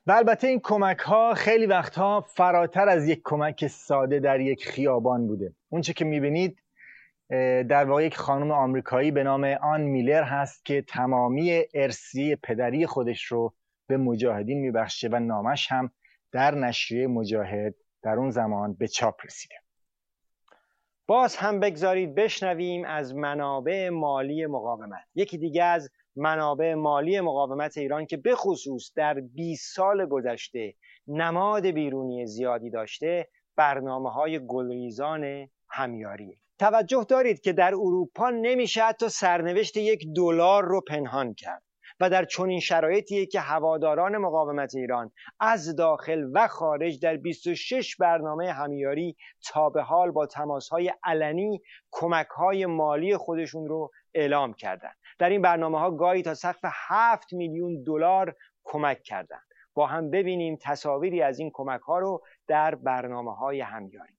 و البته این کمک ها خیلی وقتها فراتر از یک کمک ساده در یک خیابان بوده. اونچه که میبینید در واقع یک خانم آمریکایی به نام آن میلر هست که تمامی ارثیه پدری خودش رو به مجاهدین میبخشه و نامش هم در نشریه مجاهد در اون زمان به چاپ رسیده. باز هم بگذارید بشنویم از منابع مالی مقاومت. یکی دیگه از منابع مالی مقاومت ایران که به خصوص در 20 سال گذشته نماد بیرونی زیادی داشته، برنامه‌های گلریزان همیاریه. توجه دارید که در اروپا نمیشه حتی سرنوشت $1 رو پنهان کرد و در چنین شرایطیه که هواداران مقاومت ایران از داخل و خارج در 26 برنامه همیاری تا به حال با تماس‌های علنی کمک‌های مالی خودشون رو اعلام کردند. در این برنامه‌ها گاهی تا سقف $7 میلیون کمک کردند. با هم ببینیم تصاویری از این کمک‌ها رو در برنامه‌های همیاری.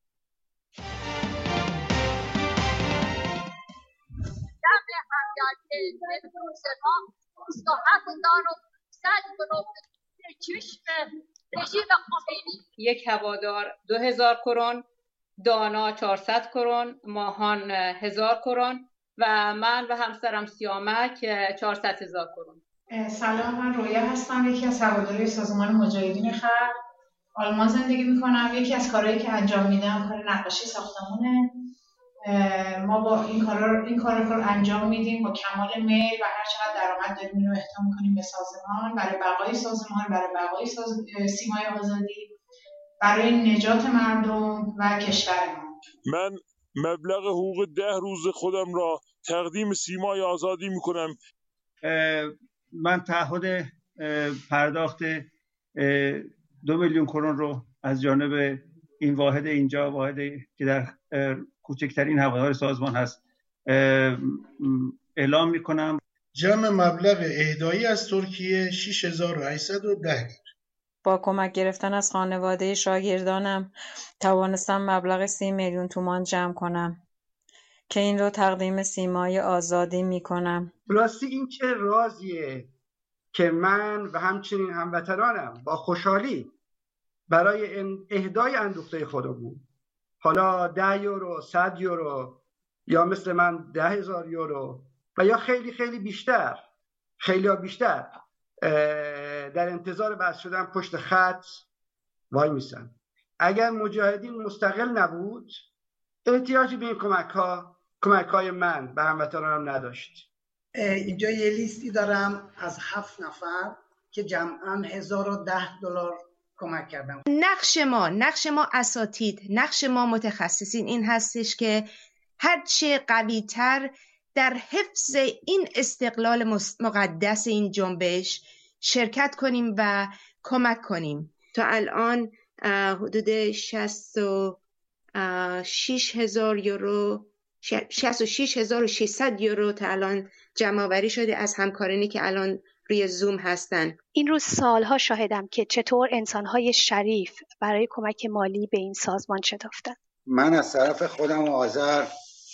یک هوادار 2000 کرون، دانا 400 کرون، ماهان 1000 کرون و من و همسرم سیامک 400,000 کرون. سلام، من رویا هستم، یکی از هواداری سازمان مجاهدین خلق. آلمان زندگی میکنم. یکی از کارهایی که انجام میدم کار نقاشی ساختمونه. ما با این کار رو انجام میدیم با کمال میل و هر چقدر درآمد داریم اینو اهدا میکنیم به سازمان، برای بقای سازمان، برای بقای سیمای آزادی، برای نجات مردم و کشورمان. من مبلغ حقوق 10 روز خودم را تقدیم سیمای آزادی میکنم. من تعهد پرداخت 2 میلیون کرون رو از جانب این واحد اینجا، واحدی که در کوچکترین هوادار سازمان هست، اعلام میکنم. جمع مبلغ اهدایی از ترکیه 6810 لیره. با کمک گرفتن از خانواده شاگردانم توانستم مبلغ 30 میلیون تومان جمع کنم که این رو تقدیم سیمای آزادی میکنم. راستی این چه رازیه که من و همچنین هموطنانم با خوشحالی برای اهدای اندوخته خودمون، حالا 10 یورو، 100 یورو یا مثل من 10,000 یورو و یا خیلی خیلی بیشتر، خیلی ها بیشتر، در انتظار بحث شدن پشت خط وای میسن. اگر مجاهدین مستقل نبود احتیاجی به این کمک های من به هموطنانم نداشت. اینجا یه لیستی دارم از 7 نفر که جمعاً $1010 کمک کردم. نقش ما اساتید، نقش ما متخصصین این هستش که هرچه قوی‌تر در حفظ این استقلال مقدس این جنبش شرکت کنیم و کمک کنیم. تا الان حدود 66,000 یورو، 66,600 یورو تا الان جمع آوری شده از همکارانی که الان روی زوم هستن. این روز سالها شاهدم که چطور انسانهای شریف برای کمک مالی به این سازمان شتافتند. من از طرف خودم و آذر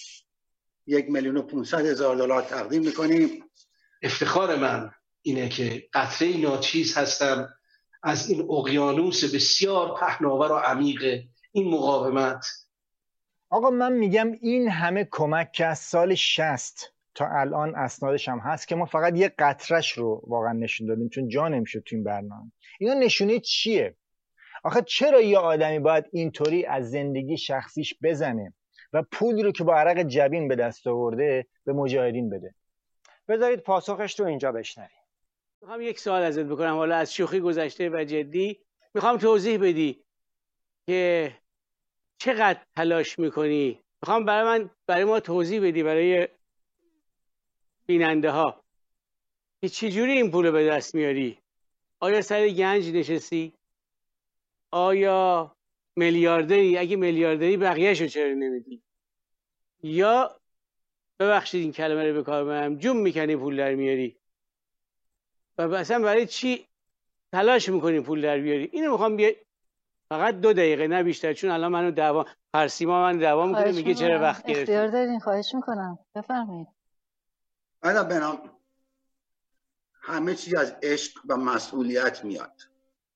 1,500,000 تقدیم میکنیم. افتخار من اینه که قطره ناچیز هستم از این اقیانوس بسیار پهناور و عمیق این مقاومت. آقا من میگم این همه کمک که از سال 60 تا الان اسنادش هم هست که ما فقط یه قطرش رو واقعا نشون دادیم چون جا نمیشد تو این برنامه. اینا نشونه چیه؟ آخه چرا یه آدمی باید اینطوری از زندگی شخصیش بزنه و پولی رو که با عرق جبین به دست آورده به مجاهدین بده؟ بذارید پاسخش رو اینجا بشنویم. میخوام یک سوال ازت بکنم، حالا از شوخی گذشته و جدی. میخوام توضیح بدی که چقدر تلاش میکنی. میخوام برای ما توضیح بدی، برای بیننده ها، که چجوری این پول رو به دست میاری. آیا سر گنج نشستی؟ آیا میلیاردری؟ اگه میلیاردری بقیه‌شو چرا نمیدی؟ یا ببخشید این کلمه رو به کار برم، جون میکنی پول در میاری و اصلا برای چی تلاش میکنی پول در بیاری؟ اینو میخوام فقط 2 دقیقه نه بیشتر، چون الان منو دعوا پرسیما من دعوا میکنه، میگه چرا وقت گرفتی. اختیار دارین، خواهش میکنم بفرمایید. من بنام همه چیز از عشق و مسئولیت میاد.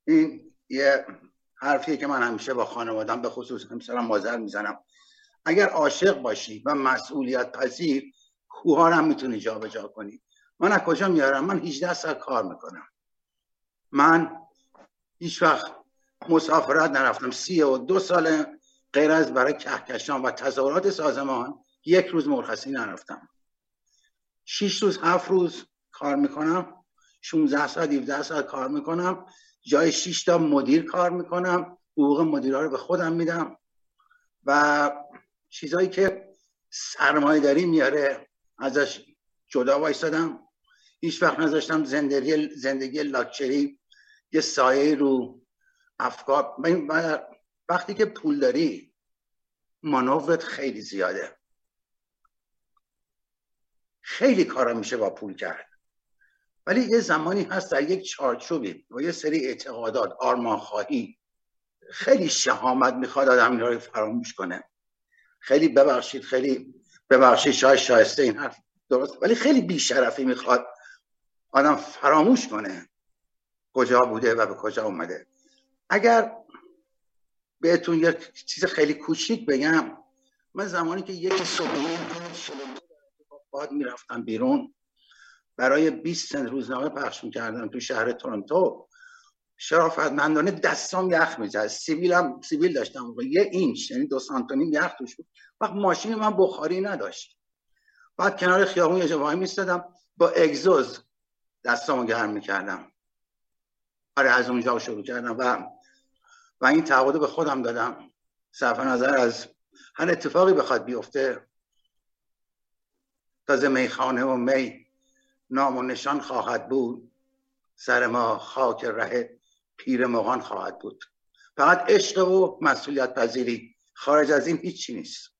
این یه حرفیه که من همیشه با خانوادم به خصوص همسرم مادر میزنم. اگر عاشق باشی و مسئولیت پذیر، کوها رو هم میتونی جابجا کنی. من از کجا میارم؟ من 18 سال کار میکنم. من هیچ وقت مسافرت نرفتم. 32 سال غیر از برای کهکشان و تظاهرات سازمان یک روز مرخصی نرفتم. 6 روز 7 روز کار میکنم، 16 ساعت 17 ساعت کار میکنم، جای 6 تا مدیر کار میکنم، حقوق مدیرها رو به خودم میدم و چیزایی که سرمایه‌داری میاره ازش جدا وایسادم. هیچ وقت نذاشتم زندگی لاکچری یه سایه رو افکار. وقتی که پول داری مانورت خیلی زیاده، خیلی کارا میشه با پول کرد، ولی یه زمانی هست در یک چارچوبی و یه سری اعتقادات، آرمانخواهی، خیلی شهامت میخواد آدم اینا رو فراموش کنه. خیلی ببخشید شاید شایسته این حرف درست، ولی خیلی بیشرفی میخواد آدم فراموش کنه کجا بوده و به کجا اومده. اگر بهتون یک چیز خیلی کوچیک بگم، من زمانی که یک صبح باد میرفتم بیرون برای 20 سنت روزنامه پخش میکردم تو شهر تورنتو، شرافتمندانه دستام یخ میزد. سیبیل داشتم 1 اینچ، یعنی 2 سانتی یخ توش بود. وقت ماشین من بخاری نداشت، بعد کنار خیابون یه جا وای میستادم با اگزوز دستامو گرم میکردم. آره از اونجا شروع کردم و این تعهد به خودم دادم صرف نظر از هر اتفاقی بخواد بیفته، تازه میخانه و می نام و نشان خواهد بود، سر ما خاک ره پیر مغان خواهد بود. فقط عشق و مسئولیت پذیری، خارج از این هیچی نیست.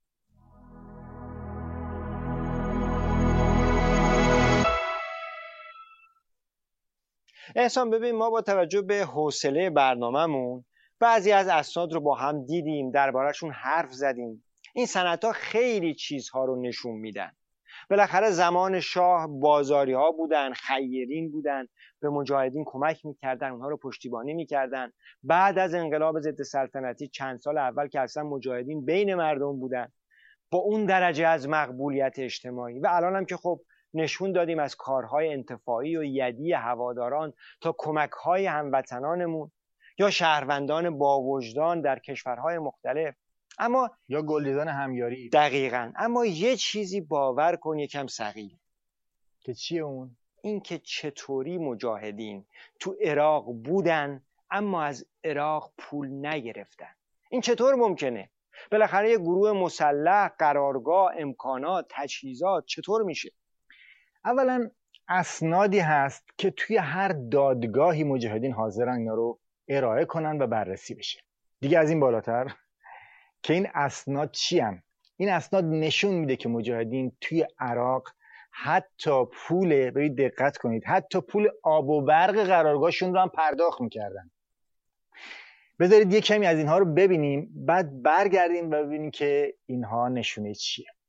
احسان ببین، ما با توجه به حوصله برنامه‌مون بعضی از اسناد رو با هم دیدیم، درباره‌شون حرف زدیم. این سندها خیلی چیزها رو نشون میدن. بالاخره زمان شاه بازاری ها بودن، خیرین بودن، به مجاهدین کمک میکردن، اونها رو پشتیبانی میکردن. بعد از انقلاب ضد سلطنتی چند سال اول که اصلا مجاهدین بین مردم بودن با اون درجه از مقبولیت اجتماعی، و الان هم که خب نشون دادیم از کارهای انتفاعی و یدی هواداران تا کمکهای هموطنانمون یا شهروندان با وجدان در کشورهای مختلف، اما یا گلدیدان همیاری. دقیقاً. اما یه چیزی باور کن یکم ثقیل، که چیه اون؟ این که چطوری مجاهدین تو عراق بودن اما از عراق پول نگرفتن. این چطور ممکنه؟ بالاخره یه گروه مسلح، قرارگاه، امکانات، تجهیزات، چطور میشه؟ اولا اسنادی هست که توی هر دادگاهی مجاهدین حاضرن اینا رو ارائه کنن و بررسی بشه. دیگه از این بالاتر که این اسناد چی هن؟ این اسناد نشون میده که مجاهدین توی عراق حتی پول، برید دقت کنید، حتی پول آب و برق قرارگاهشون رو هم پرداخت میکردن. بذارید یه کمی از اینها رو ببینیم، بعد برگردیم و ببینیم که اینها نشونه چیه.